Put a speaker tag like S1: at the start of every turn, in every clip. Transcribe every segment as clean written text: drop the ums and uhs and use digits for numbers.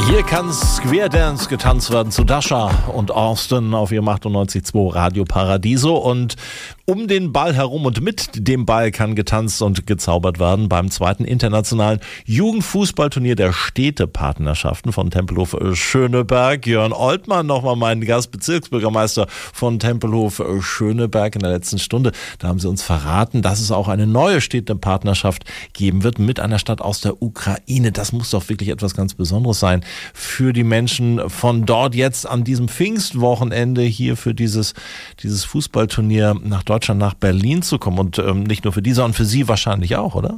S1: Hier kann Square Dance getanzt werden zu Dasha und Austin auf ihrem 98.2 Radio Paradiso. Und um den Ball herum und mit dem Ball kann getanzt und gezaubert werden beim zweiten internationalen Jugendfußballturnier der Städtepartnerschaften von Tempelhof Schöneberg. Jörn Oltmann, nochmal mein Gast, Bezirksbürgermeister von Tempelhof Schöneberg in der letzten Stunde. Da haben Sie uns verraten, dass es auch eine neue Städtepartnerschaft geben wird mit einer Stadt aus der Ukraine. Das muss doch wirklich etwas ganz Besonderes sein für die Menschen von dort jetzt an diesem Pfingstwochenende hier für dieses Fußballturnier nach Deutschland, nach Berlin zu kommen. Und nicht nur für die, sondern für Sie wahrscheinlich auch, oder?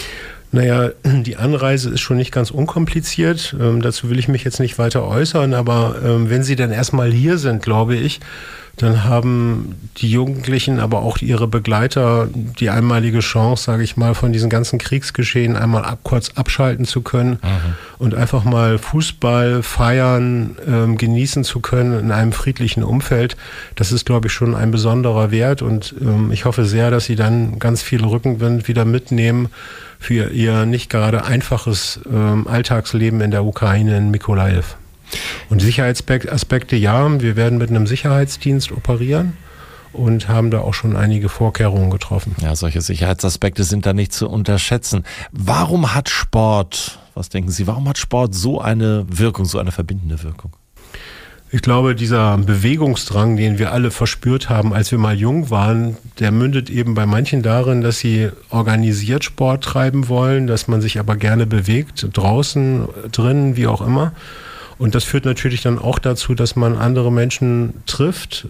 S2: Naja, die Anreise ist schon nicht ganz unkompliziert. Dazu will ich mich jetzt nicht weiter äußern, aber wenn Sie dann erstmal hier sind, glaube ich, dann haben die Jugendlichen, aber auch ihre Begleiter die einmalige Chance, sage ich mal, von diesen ganzen Kriegsgeschehen einmal kurz abschalten zu können und einfach mal Fußball feiern, genießen zu können in einem friedlichen Umfeld. Das ist, glaube ich, schon ein besonderer Wert und ich hoffe sehr, dass sie dann ganz viel Rückenwind wieder mitnehmen für ihr nicht gerade einfaches Alltagsleben in der Ukraine, in Mykolajiw. Und Sicherheitsaspekte, ja, wir werden mit einem Sicherheitsdienst operieren und haben da auch schon einige Vorkehrungen getroffen.
S1: Ja, solche Sicherheitsaspekte sind da nicht zu unterschätzen. Warum hat Sport, was denken Sie, warum hat Sport so eine Wirkung, so eine verbindende Wirkung?
S2: Ich glaube, dieser Bewegungsdrang, den wir alle verspürt haben, als wir mal jung waren, der mündet eben bei manchen darin, dass sie organisiert Sport treiben wollen, dass man sich aber gerne bewegt, draußen, drinnen, wie auch immer. Und das führt natürlich dann auch dazu, dass man andere Menschen trifft,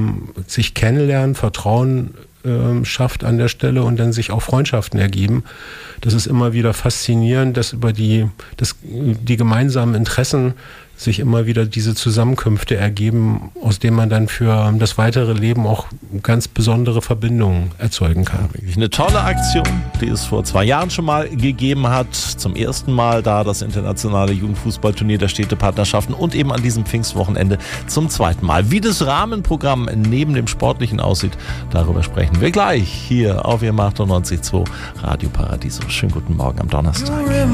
S2: sich kennenlernt, Vertrauen schafft an der Stelle und dann sich auch Freundschaften ergeben. Das ist immer wieder faszinierend, dass über die gemeinsamen Interessen sich immer wieder diese Zusammenkünfte ergeben, aus denen man dann für das weitere Leben auch ganz besondere Verbindungen erzeugen kann.
S1: Ja, wirklich eine tolle Aktion, die es vor 2 Jahren schon mal gegeben hat. Zum ersten Mal da das internationale Jugendfußballturnier der Städtepartnerschaften und eben an diesem Pfingstwochenende zum zweiten Mal. Wie das Rahmenprogramm neben dem Sportlichen aussieht, darüber sprechen wir gleich hier auf Ihrem 98.2 Radio Paradiso. Schönen guten Morgen am Donnerstag.